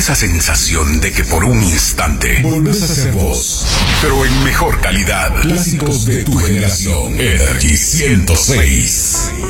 esa sensación de que por un instante volvés a ser vos, pero en mejor calidad. Clásicos de tu generación. Energy 106.